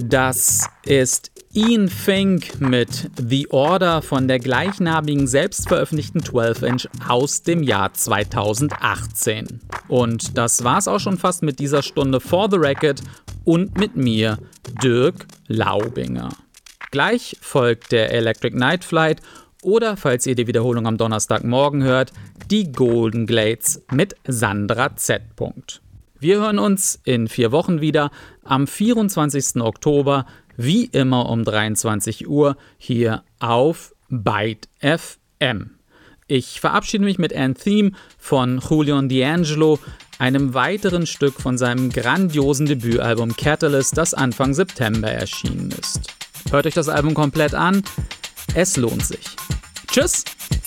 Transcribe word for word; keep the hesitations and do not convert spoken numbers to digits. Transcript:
Das ist Ian Fink mit The Order von der gleichnamigen selbstveröffentlichten zwölf Inch aus dem Jahr zweitausendachtzehn. Und das war's auch schon fast mit dieser Stunde For the Record und mit mir, Dirk Laubinger. Gleich folgt der Electric Night Flight oder, falls ihr die Wiederholung am Donnerstagmorgen hört, die Golden Glades mit Sandra Z. Wir hören uns in vier Wochen wieder am vierundzwanzigsten Oktober, wie immer um dreiundzwanzig Uhr, hier auf Byte F M. Ich verabschiede mich mit Anthem von Julian D'Angelo, einem weiteren Stück von seinem grandiosen Debütalbum Catalyst, das Anfang September erschienen ist. Hört euch das Album komplett an, es lohnt sich. Tschüss!